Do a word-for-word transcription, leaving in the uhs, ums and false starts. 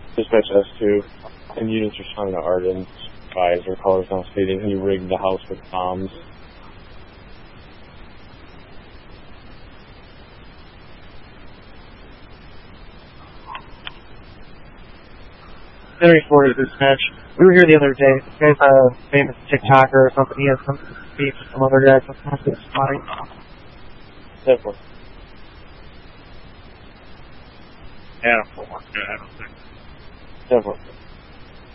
Dispatch S two, and units responding to Arden's advise or callers now stating he rigged the house with bombs. Henry Ford Dispatch. We were here the other day. This guy's a famous TikToker or something. He has some beef with some other guy. Some kind of spotting. ten four. Yeah, for one. Yeah, I don't think. ten four.